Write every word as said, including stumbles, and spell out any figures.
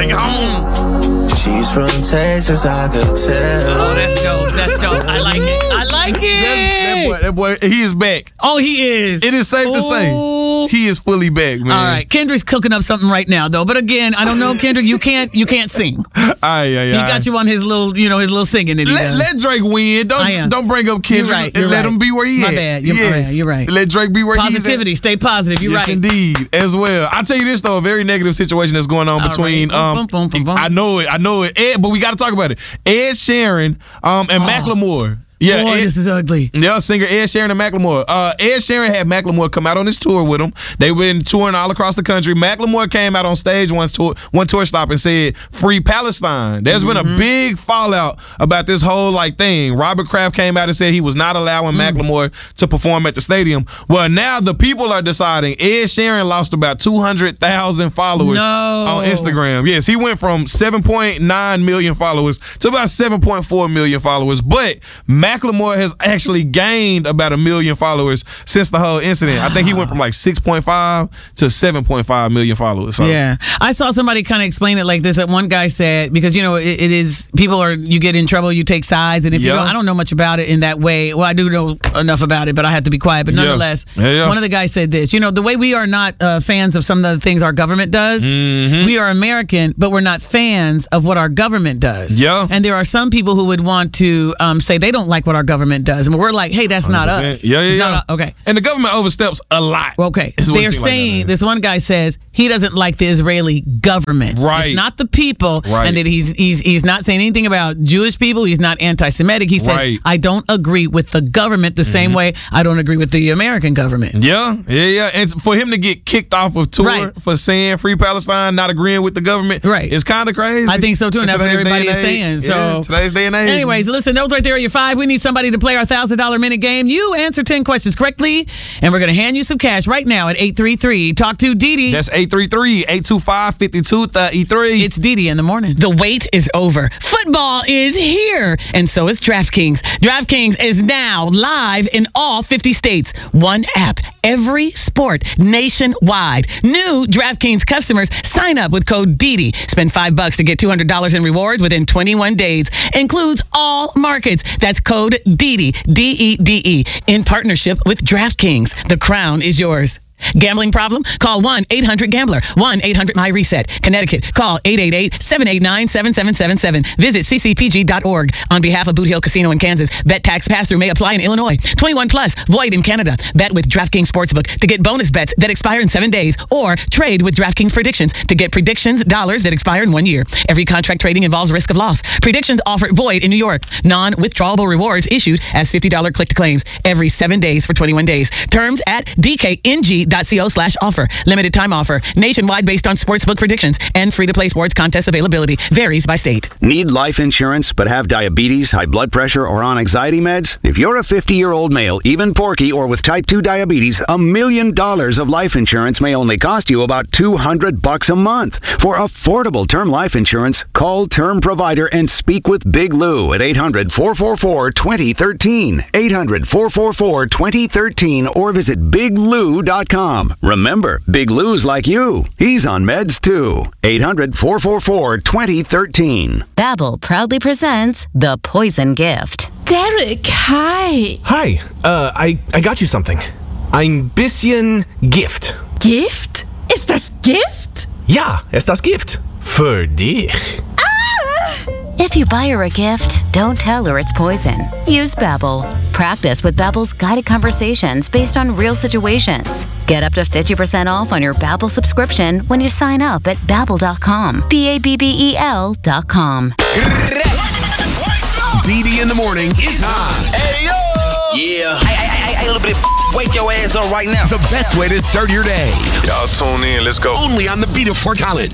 back home. She's from Texas, I could tell. Oh, that's dope. That's dope. I like it. I like it. That, that, boy, that boy, he is back. Oh, he is. It is safe Ooh. to say he is fully back, man. All right, Kendrick's cooking up something right now, though. But again, I don't know, Kendrick. You can't. You can't sing. Aye, aye, He got you on his little, you know, his little singing. That he Let, does. let Drake win. Don't don't bring up Kendrick. You're right, and you're let right. him be where he My at. bad. You're, yes. right, you're right. Let Drake be where he's at. Positivity. Stay positive. You're yes, right. indeed, as well. I'll tell you this though, a very negative situation that's going on All between. right. Um, boom, boom, boom, boom. I know it. I know it. Ed, but we got to talk about it. Ed Sheeran um, and Oh. Macklemore. Yeah, Boy, Ed, this is ugly. Yeah, singer Ed Sheeran and Macklemore. Uh, Ed Sheeran had Macklemore come out on his tour with him. They've been touring all across the country. Macklemore came out on stage one tour, one tour stop and said, "Free Palestine." There's mm-hmm. been a big fallout about this whole like thing. Robert Kraft came out and said he was not allowing mm. Macklemore to perform at the stadium. Well, now the people are deciding. Ed Sheeran lost about two hundred thousand followers no. on Instagram. Yes, he went from seven point nine million followers to about seven point four million followers. But Macklemore has actually gained about a million followers since the whole incident. I think he went from like six point five to seven point five million followers. So. Yeah. I saw somebody kind of explain it like this. That one guy said, because, you know, it, it is, people are, you get in trouble, you take sides. And if yeah. you don't, I don't know much about it in that way. Well, I do know enough about it, but I have to be quiet. But nonetheless, yeah. Yeah, yeah. one of the guys said this, you know, the way we are not uh, fans of some of the things our government does, mm-hmm. we are American, but we're not fans of what our government does. Yeah. And there are some people who would want to um, say they don't like what our government does. And we're like, hey, that's one hundred percent. not us. Yeah, yeah, it's yeah. Not, okay. And the government oversteps a lot. Okay. They're saying, like that, this one guy says he doesn't like the Israeli government. Right. It's not the people. Right. And that he's he's he's not saying anything about Jewish people. He's not anti-Semitic. He said, right. I don't agree with the government the mm-hmm. same way I don't agree with the American government. Yeah, yeah, yeah. And for him to get kicked off of tour right. for saying Free Palestine, not agreeing with the government, right. it's kind of crazy. I think so too, and that's what everybody is saying. So yeah, today's day and age. Anyways, listen, those right there are your five. We need somebody to play our one thousand dollars minute game. You answer ten questions correctly, and we're going to hand you some cash right now at eight three three. Talk to Didi. That's eight three three, eight two five, five two three three. It's Didi in the morning. The wait is over. Football is here, and so is DraftKings. DraftKings is now live in all fifty states. One app, every sport, nationwide. New DraftKings customers sign up with code Didi. Spend five bucks to get two hundred dollars in rewards within twenty-one days. Includes all markets. That's code Didi, D E D E, in partnership with DraftKings. The crown is yours. Gambling problem? Call one eight hundred gambler. one eight hundred my reset. Connecticut. Call eight eight eight, seven eight nine, seven seven seven seven. Visit c c p g dot org. On behalf of Boot Hill Casino in Kansas, bet tax pass-through may apply in Illinois. twenty-one plus, void in Canada. Bet with DraftKings Sportsbook to get bonus bets that expire in seven days, or trade with DraftKings Predictions to get predictions dollars that expire in one year. Every contract trading involves risk of loss. Predictions offer void in New York. Non-withdrawable rewards issued as fifty dollars click to claims every seven days for twenty-one days. Terms at d k n g dot co slash offer. Limited time offer. Nationwide based on sportsbook predictions and free-to-play sports contest availability. Varies by state. Need life insurance but have diabetes, high blood pressure, or on anxiety meds? If you're a fifty-year-old male, even porky, or with type two diabetes, a million dollars of life insurance may only cost you about two hundred bucks a month. For affordable term life insurance, call Term Provider and speak with Big Lou at eight hundred, four four four, two zero one three. eight hundred, four four four, two zero one three or visit big lou dot com. Remember, Big Lou's like you. He's on meds too. eight hundred, four four four, two zero one three. Babbel proudly presents The Poison Gift. Derek, hi. Hi, uh, I, I got you something. Ein bisschen Gift. Gift? Ist das Gift? Ja, ist das Gift. Für dich. If you buy her a gift, don't tell her it's poison. Use Babbel. Practice with Babbel's guided conversations based on real situations. Get up to fifty percent off on your Babbel subscription when you sign up at babbel dot com. B A B B E L dot com. Didi in the morning is on. Hey, yo! Yeah. Hey, hey, hey, hey, little bit of wake your ass up right now. The best way to start your day. Y'all tune in. Let's go. Only on the Beat of Fort Collins.